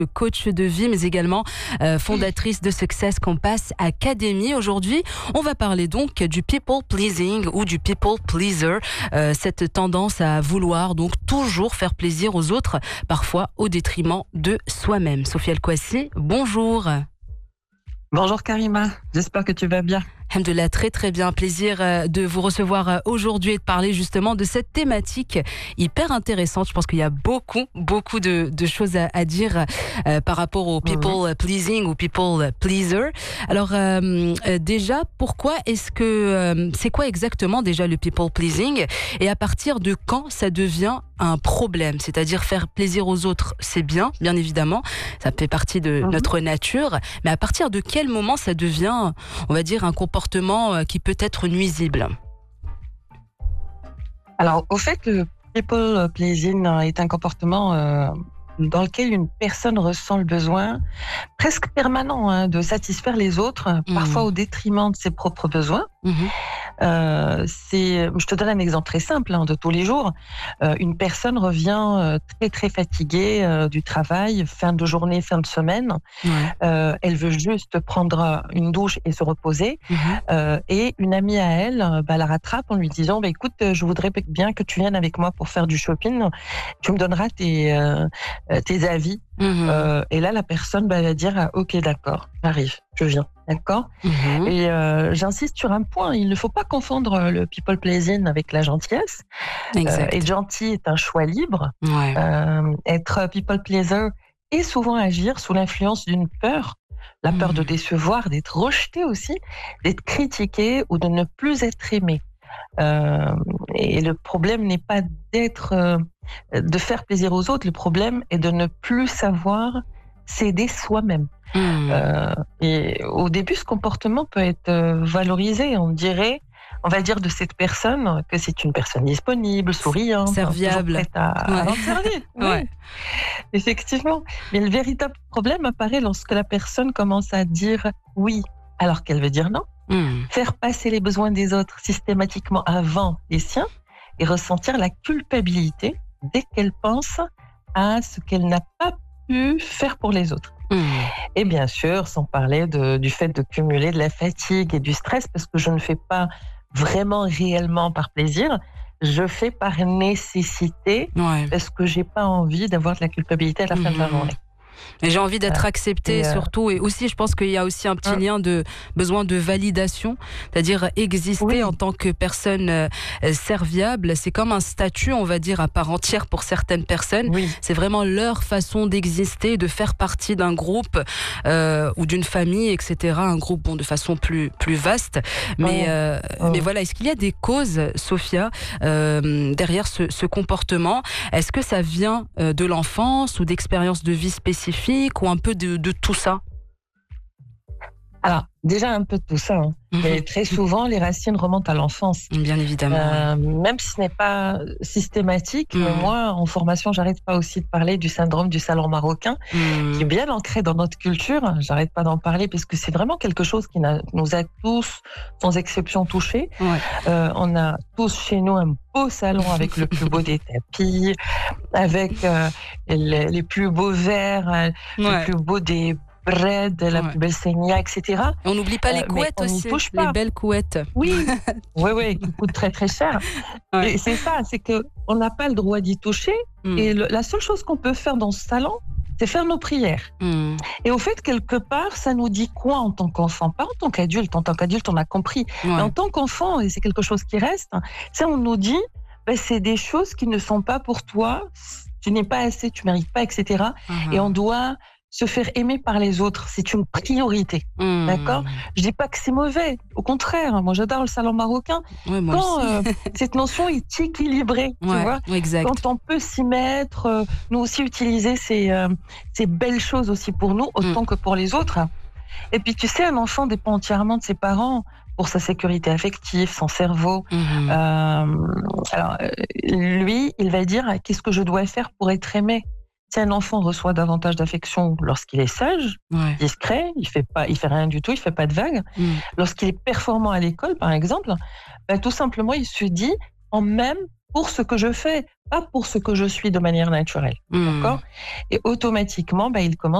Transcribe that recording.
coach de vie, mais également fondatrice de Success Compass Academy. Aujourd'hui, on va parler donc du people pleasing ou du people pleaser, cette tendance à vouloir donc toujours faire plaisir aux autres, parfois au détriment de soi-même. Sophie El-Kouassi, bonjour. Bonjour Karima, j'espère que tu vas bien. Alhamdoulilah, très très bien. Plaisir de vous recevoir aujourd'hui et de parler justement de cette thématique hyper intéressante. Je pense qu'il y a beaucoup de choses à dire par rapport au people pleasing ou people pleaser. Alors déjà, pourquoi est-ce que c'est quoi exactement déjà le people pleasing et à partir de quand ça devient un problème? C'est-à-dire faire plaisir aux autres, c'est bien évidemment, ça fait partie de notre nature, mais à partir de quel moment ça devient, on va dire, un comportement qui peut être nuisible? Alors, au fait, le people pleasing est un comportement dans lequel une personne ressent le besoin presque permanent de satisfaire les autres, parfois au détriment de ses propres besoins. Je te donne un exemple très simple de tous les jours. Une personne revient très fatiguée du travail, fin de journée, fin de semaine. Elle veut juste prendre une douche et se reposer. Et une amie à elle la rattrape en lui disant écoute, je voudrais bien que tu viennes avec moi pour faire du shopping. Tu me donneras tes avis. Et là, la personne va dire ok, d'accord, j'arrive, je viens. D'accord. Et j'insiste sur un point, il ne faut pas confondre le people pleasing avec la gentillesse. Être gentil est un choix libre. Être people pleaser et souvent agir sous l'influence d'une peur, la peur de décevoir, d'être rejeté aussi, d'être critiqué ou de ne plus être aimé. Et le problème n'est pas de faire plaisir aux autres, le problème est de ne plus savoir s'aider soi-même. Et au début, ce comportement peut être valorisé. On va dire de cette personne que c'est une personne disponible, souriante, serviable, prête à rendre service. Effectivement. Mais le véritable problème apparaît lorsque la personne commence à dire oui alors qu'elle veut dire non, faire passer les besoins des autres systématiquement avant les siens et ressentir la culpabilité dès qu'elle pense à ce qu'elle n'a pas pu faire pour les autres. Et bien sûr, sans parler du fait de cumuler de la fatigue et du stress, parce que je ne fais pas vraiment réellement par plaisir, je fais par nécessité, parce que j'ai pas envie d'avoir de la culpabilité à la fin de la journée. Et j'ai envie d'être acceptée surtout, et aussi je pense qu'il y a aussi un petit lien de besoin de validation, c'est-à-dire exister en tant que personne serviable, c'est comme un statut, on va dire, à part entière pour certaines personnes. C'est vraiment leur façon d'exister, de faire partie d'un groupe ou d'une famille, etc. Un groupe de façon plus vaste. Mais voilà, est-ce qu'il y a des causes, Sophia, derrière ce comportement? Est-ce que ça vient de l'enfance ou d'expériences de vie spécifiques ou un peu de tout ça? Alors, déjà un peu de tout ça. Mais très souvent, les racines remontent à l'enfance. Bien évidemment. Même si ce n'est pas systématique, mais moi, en formation, j'arrête pas aussi de parler du syndrome du salon marocain, qui est bien ancré dans notre culture. J'arrête pas d'en parler parce que c'est vraiment quelque chose qui nous a tous, sans exception, touchés. On a tous chez nous un beau salon avec le plus beau des tapis, avec les plus beaux verres, le plus beau des bread, la plus belle saignée, etc. On n'oublie pas les couettes aussi, les belles couettes. Oui, qui coûtent très cher. Et c'est ça, c'est qu'on n'a pas le droit d'y toucher. Et la seule chose qu'on peut faire dans ce salon, c'est faire nos prières. Et au fait, quelque part, ça nous dit quoi en tant qu'enfant? Pas en tant qu'adulte. En tant qu'adulte, on a compris. Mais en tant qu'enfant, et c'est quelque chose qui reste, on nous dit, c'est des choses qui ne sont pas pour toi, tu n'es pas assez, tu mérites pas, etc. Et on doit se faire aimer par les autres, c'est une priorité. D'accord? Je dis pas que c'est mauvais, au contraire, moi j'adore le salon marocain. Quand cette notion est équilibrée, tu vois, quand on peut s'y mettre, nous aussi utiliser ces belles choses aussi pour nous, autant que pour les autres. Et puis tu sais, un enfant dépend entièrement de ses parents pour sa sécurité affective, son cerveau. Alors lui, il va dire qu'est-ce que je dois faire pour être aimé? Si un enfant reçoit davantage d'affection lorsqu'il est sage, discret, il fait rien du tout, il fait pas de vagues. Lorsqu'il est performant à l'école, par exemple, tout simplement, il se dit, en même pour ce que je fais, pas pour ce que je suis de manière naturelle. D'accord ? Et automatiquement, il commence